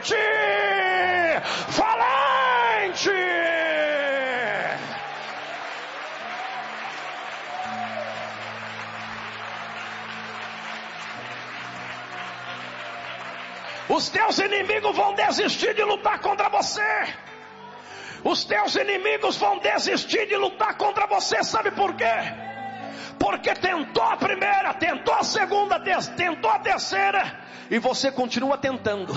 valente. Os teus inimigos vão desistir de lutar contra você. Os teus inimigos vão desistir de lutar contra você. Sabe por quê? Porque tentou a primeira, tentou a segunda, tentou a terceira, e você continua tentando.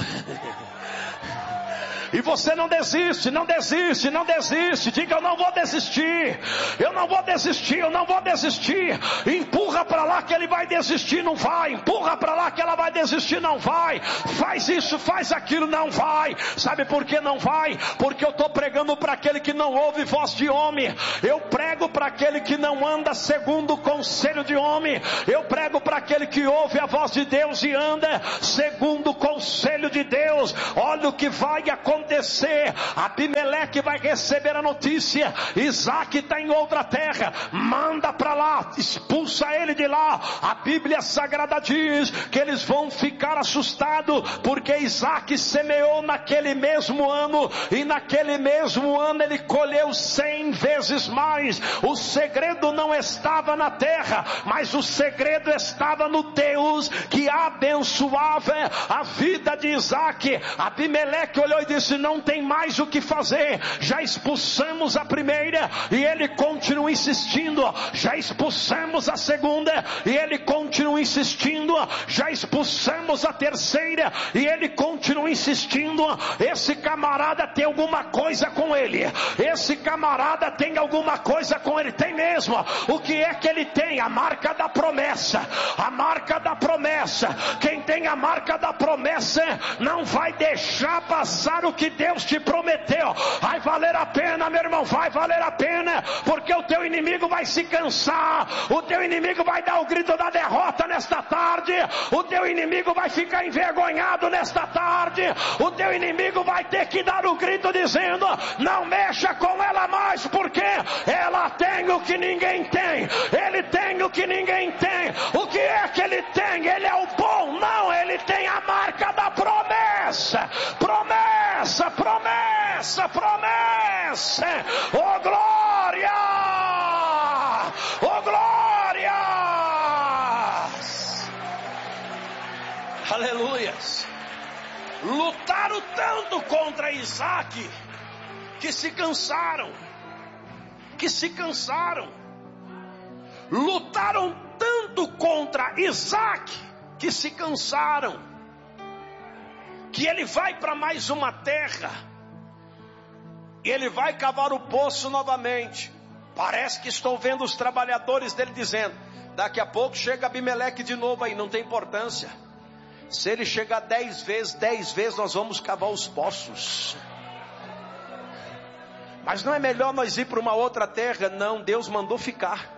E você não desiste, não desiste, não desiste. Diga: eu não vou desistir, eu não vou desistir, eu não vou desistir. Empurra para lá que ele vai desistir, não vai. Empurra para lá que ela vai desistir, não vai. Faz isso, faz aquilo, não vai. Sabe por que não vai? Porque eu estou pregando para aquele que não ouve voz de homem. Eu prego para aquele que não anda segundo o conselho de homem. Eu prego para aquele que ouve a voz de Deus e anda segundo o conselho de Deus. Olha o que vai acontecer. Abimeleque vai receber a notícia: Isaac está em outra terra, manda para lá, expulsa ele de lá. A Bíblia Sagrada diz que eles vão ficar assustados, porque Isaac semeou naquele mesmo ano, e naquele mesmo ano ele colheu 100 vezes mais. O segredo não estava na terra, mas o segredo estava no Deus que abençoava a vida de Isaac. Abimeleque olhou e disse: não tem mais o que fazer, já expulsamos a primeira e ele continua insistindo, já expulsamos a segunda e ele continua insistindo, já expulsamos a terceira e ele continua insistindo. Esse camarada tem alguma coisa com ele, esse camarada tem alguma coisa com ele, tem mesmo. O que é que ele tem? A marca da promessa, a marca da promessa. Quem tem a marca da promessa não vai deixar passar o que Deus te prometeu. Vai valer a pena, meu irmão, vai valer a pena, porque o teu inimigo vai se cansar, o teu inimigo vai dar o grito da derrota nesta tarde, o teu inimigo vai ficar envergonhado nesta tarde, o teu inimigo vai ter que dar o grito dizendo: não mexa com ela mais, porque ela tem o que ninguém tem, ele tem o que ninguém tem. O que é que ele tem? Ele é o bom? Não, ele tem a marca da promessa. Promessa, promessa, promessa. Oh glória, oh glória, aleluias. Lutaram tanto contra Isaac que se cansaram, lutaram tanto contra Isaac que se cansaram, que ele vai para mais uma terra, e ele vai cavar o poço novamente. Parece que estou vendo os trabalhadores dele dizendo: daqui a pouco chega Abimeleque de novo aí, não tem importância. Se ele chegar 10 vezes nós vamos cavar os poços. Mas não é melhor nós ir para uma outra terra? Não, Deus mandou ficar.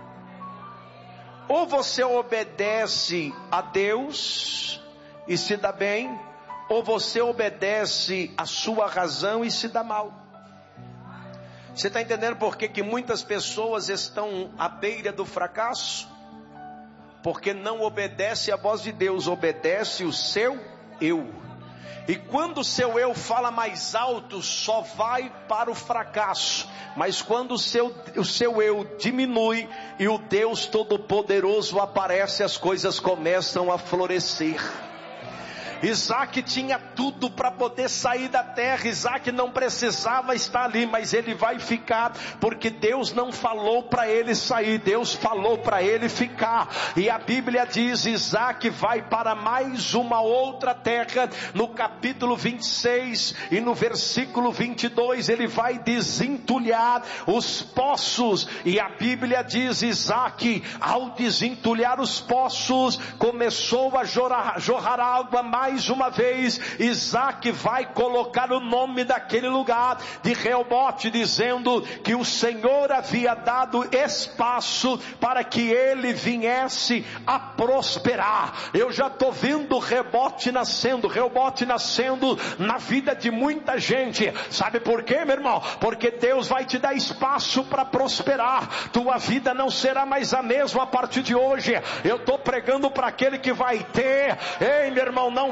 Ou você obedece a Deus e se dá bem, ou você obedece a sua razão e se dá mal. Você está entendendo por que muitas pessoas estão à beira do fracasso? Porque não obedece a voz de Deus, obedece o seu eu. E quando o seu eu fala mais alto, só vai para o fracasso. Mas quando o seu eu diminui e o Deus Todo-Poderoso aparece, as coisas começam a florescer. Isaac tinha tudo para poder sair da terra. Isaac não precisava estar ali, mas ele vai ficar, porque Deus não falou para ele sair, Deus falou para ele ficar. E a Bíblia diz: Isaac vai para mais uma outra terra. No capítulo 26 e no versículo 22, ele vai desentulhar os poços. E a Bíblia diz: Isaac, ao desentulhar os poços, começou a jorrar água mais uma vez. Isaac vai colocar o nome daquele lugar de Reobote, dizendo que o Senhor havia dado espaço para que ele viesse a prosperar. Eu já estou vendo Reobote nascendo na vida de muita gente. Sabe por quê, meu irmão? Porque Deus vai te dar espaço para prosperar. Tua vida não será mais a mesma a partir de hoje. Eu estou pregando para aquele que vai ter. Ei, meu irmão, não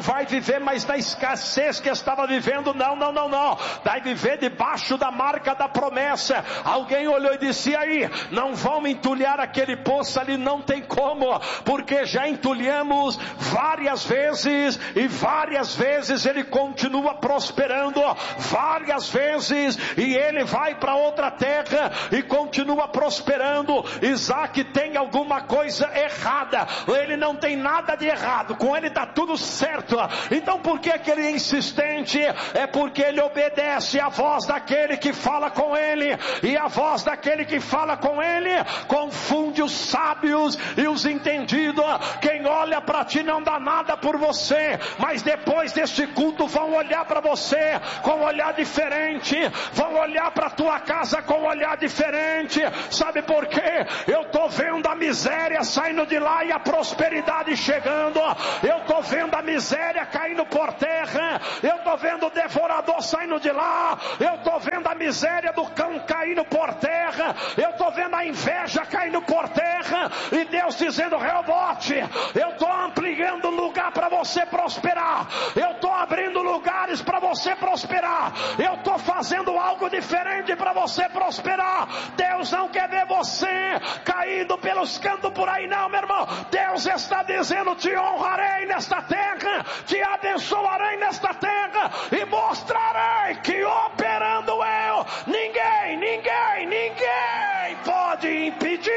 vai viver mais na escassez que estava vivendo, não, vai viver debaixo da marca da promessa. Alguém olhou e disse: aí, não vão entulhar aquele poço ali, não tem como, porque já entulhamos várias vezes, e várias vezes ele continua prosperando, várias vezes, e ele vai para outra terra e continua prosperando. Isaac tem alguma coisa errada, ele não tem nada de errado, com ele está tudo certo. Então por que ele é insistente? É porque ele obedece à voz daquele que fala com ele, e a voz daquele que fala com ele confunde os sábios e os entendidos. Quem olha para ti não dá nada por você, mas depois deste culto vão olhar para você com um olhar diferente, vão olhar para tua casa com um olhar diferente. Sabe por quê? Eu estou vendo a miséria saindo de lá e a prosperidade chegando. Eu estou vendo a miséria caindo por terra, eu estou vendo o devorador saindo de lá, eu estou vendo a miséria do cão caindo por terra, eu estou vendo a inveja caindo por terra, e Deus dizendo: Reobote, eu estou ampliando lugar para você prosperar, eu estou abrindo lugares para você prosperar, eu estou fazendo algo diferente para você prosperar. Deus não quer ver você caindo pelos cantos por aí não, meu irmão. Deus está dizendo: te honrarei nesta terra, te abençoarei nesta terra, e mostrarei que operando eu, ninguém pode impedir.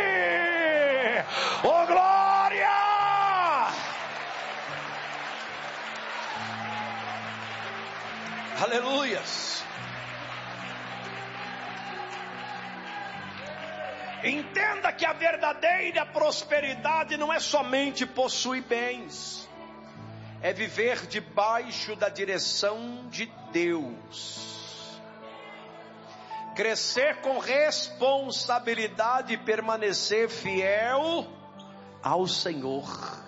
Oh glória! Aleluias! Entenda que a verdadeira prosperidade não é somente possuir bens, é viver debaixo da direção de Deus, crescer com responsabilidade e permanecer fiel ao Senhor.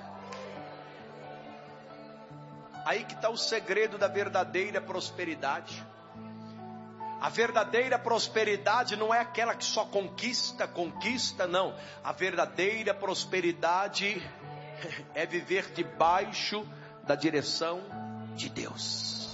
Aí que está o segredo da verdadeira prosperidade. A verdadeira prosperidade não é aquela que só conquista, não. A verdadeira prosperidade é viver debaixo da direção de Deus.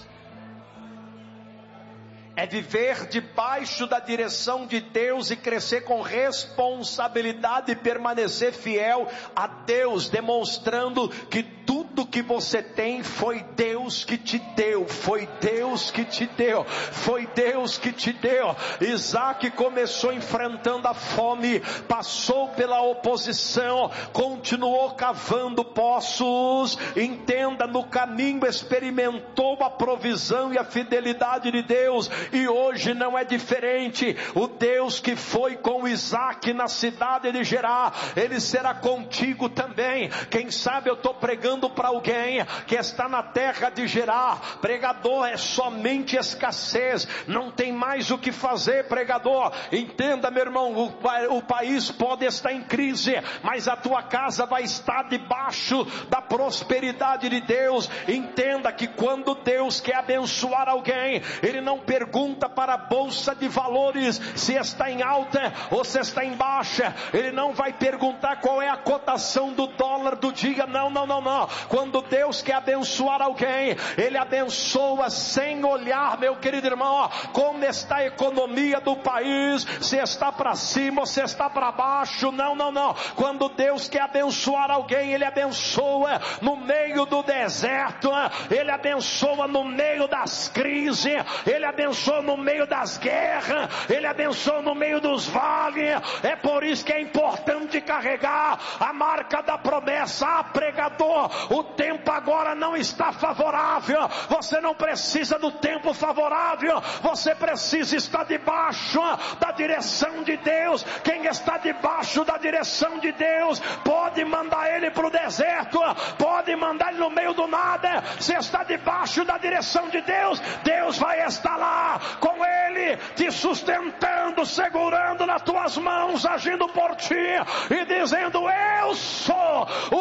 É viver debaixo da direção de Deus e crescer com responsabilidade e permanecer fiel a Deus, demonstrando que tudo que você tem foi Deus que te deu, foi Deus que te deu, foi Deus que te deu. Isaac começou enfrentando a fome, passou pela oposição, continuou cavando poços, entenda, no caminho experimentou a provisão e a fidelidade de Deus, e hoje não é diferente. O Deus que foi com Isaac na cidade de Gerar, ele será contigo também. Quem sabe eu estou pregando para alguém que está na terra de Gerar: pregador, é somente escassez, não tem mais o que fazer, pregador. Entenda, meu irmão, o país pode estar em crise, mas a tua casa vai estar debaixo da prosperidade de Deus. Entenda que quando Deus quer abençoar alguém, ele não pergunta para a bolsa de valores se está em alta ou se está em baixa, ele não vai perguntar qual é a cotação do dólar do dia, não. Quando Deus quer abençoar alguém, ele abençoa sem olhar, meu querido irmão, como está a economia do país, se está para cima ou se está para baixo, não. Quando Deus quer abençoar alguém, ele abençoa no meio do deserto, ele abençoa no meio das crises, ele abençoa no meio das guerras, ele abençoa no meio dos vales. É por isso que é importante carregar a marca da promessa. Pregador, o tempo agora não está favorável, você não precisa do tempo favorável, você precisa estar debaixo da direção de Deus. Quem está debaixo da direção de Deus pode mandar ele para o deserto, pode mandar ele no meio do nada. Se está debaixo da direção de Deus, Deus vai estar lá com ele, te sustentando, segurando nas tuas mãos, agindo por ti e dizendo: eu sou o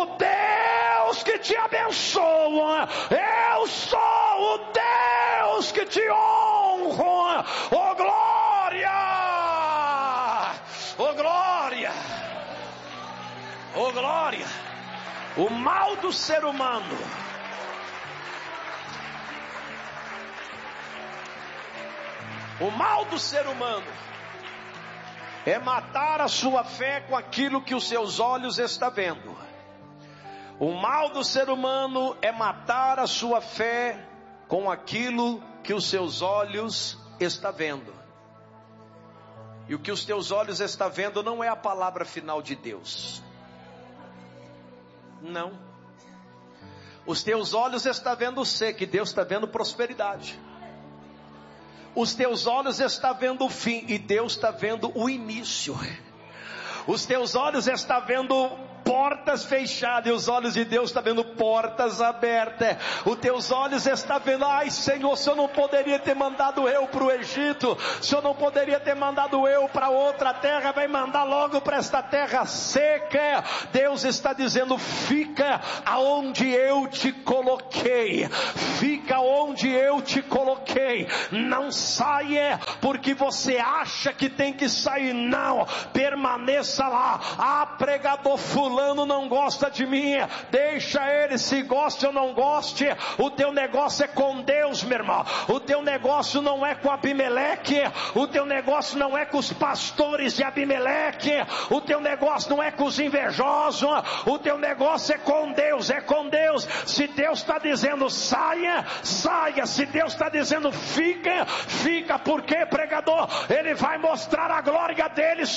Deus que te abençoa, eu sou o Deus que te honra. Oh glória, oh glória, oh glória. O mal do ser humano O mal do ser humano é matar a sua fé com aquilo que os seus olhos estão vendo. O mal do ser humano é matar a sua fé com aquilo que os seus olhos estão vendo. E o que os teus olhos estão vendo não é a palavra final de Deus. Não. Os teus olhos estão vendo que Deus está vendo prosperidade. Os teus olhos estão vendo o fim e Deus está vendo o início. Os teus olhos estão vendo portas fechadas e os olhos de Deus estão vendo portas abertas. Os teus olhos estão vendo, ai Senhor, o Senhor não poderia ter mandado eu para o Egito, o Senhor não poderia ter mandado eu para outra terra, vai mandar logo para esta terra seca. Deus está dizendo, fica aonde eu te coloquei, fica onde eu te coloquei, não saia porque você acha que tem que sair, não, permaneça lá. Ah, pregador fulano não gosta de mim, deixa ele, se goste ou não goste, o teu negócio é com Deus, meu irmão. O teu negócio não é com Abimeleque, o teu negócio não é com os pastores de Abimeleque, o teu negócio não é com os invejosos, o teu negócio é com Deus, é com Deus. Se Deus está dizendo saia, saia. Se Deus está dizendo fica, fica. Por quê, pregador? Ele vai mostrar a glória dele